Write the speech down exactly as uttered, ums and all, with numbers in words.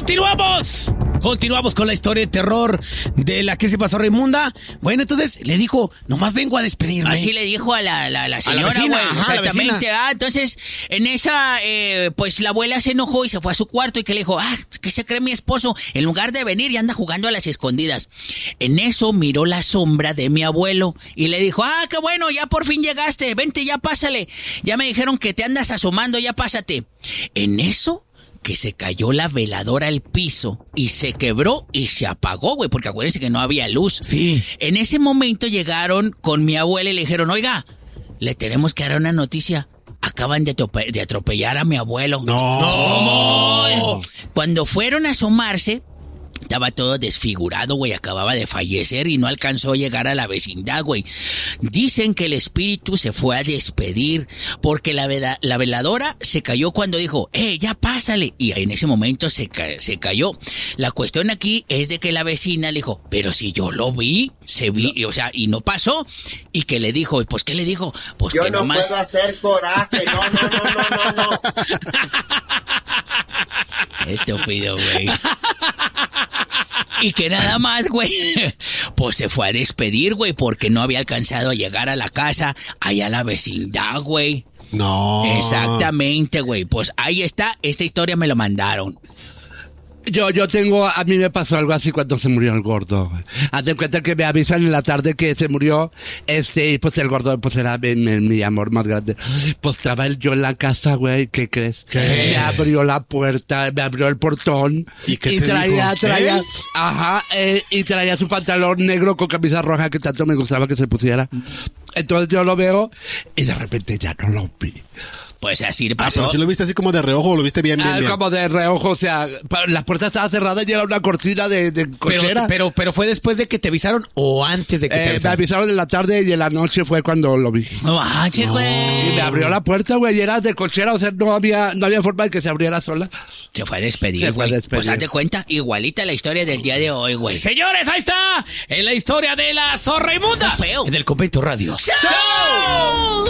¡Continuamos! Continuamos con la historia de terror de la que se pasó Raimunda. Bueno, entonces le dijo, nomás vengo a despedirme. Así le dijo a la, la, la señora, vecina, güey. ajá, Exactamente. Ah, entonces, en esa, eh, pues la abuela se enojó y se fue a su cuarto y que le dijo, ah, ¿qué se cree mi esposo? En lugar de venir y anda jugando a las escondidas. En eso miró la sombra de mi abuelo y le dijo, ah, qué bueno, ya por fin llegaste, vente, ya pásale. Ya me dijeron que te andas asomando, ya pásate. En eso que se cayó la veladora al piso y se quebró y se apagó, güey, porque acuérdense que no había luz. Sí. En ese momento llegaron con mi abuela y le dijeron, oiga, le tenemos que dar una noticia. Acaban de, atrope- de atropellar a mi abuelo. No. ¿Cómo? Cuando fueron a asomarse, estaba todo desfigurado, güey, acababa de fallecer y no alcanzó a llegar a la vecindad, güey. Dicen que el espíritu se fue a despedir porque la, veda- la veladora se cayó cuando dijo, eh, ya pásale. Y en ese momento se, ca- se cayó. La cuestión aquí es de que la vecina le dijo, pero si yo lo vi, se vi, y, o sea, y no pasó. Y que le dijo, pues, ¿qué le dijo? Pues Yo que no nomás... puedo hacer coraje, no, no, no, no, no, no. Estúpido, güey. Y que nada más, güey, pues se fue a despedir, güey, porque no había alcanzado a llegar a la casa, allá a la vecindad, güey. No. Exactamente, güey. Pues ahí está, esta historia me lo mandaron. Yo, yo tengo, a mí me pasó algo así cuando se murió el gordo. Hazte cuenta que me avisan en la tarde que se murió, este, y pues el gordo, pues era mi, mi, mi amor más grande. Pues estaba él, yo en la casa, güey, ¿qué crees? ¿Qué? Me abrió la puerta, me abrió el portón. ¿Y qué te traía, dijo? traía, ¿Eh? ajá, eh, y traía su pantalón negro con camisa roja que tanto me gustaba que se pusiera. Entonces yo lo veo, y de repente ya no lo vi. Pues así le Ah, pasó. pero si lo viste así como de reojo o lo viste bien, bien, Ah, bien. como de reojo, o sea, pa- la puerta estaba cerrada y era una cortina de, de Pero, cochera. pero, pero fue después de que te avisaron o antes de que te Eh, me avisaron. avisaron en la tarde y en la noche fue cuando lo vi. No manches, güey. Y me abrió la puerta, güey, y era de cochera, o sea, no había, no había forma de que se abriera sola. Se fue a despedir, Se fue a güey. despedir. Pues hazte cuenta, igualita la historia del día de hoy, güey. Señores, ahí está, en la historia de la zorra inmunda. Qué feo. En el Convento Radio. ¡Chao!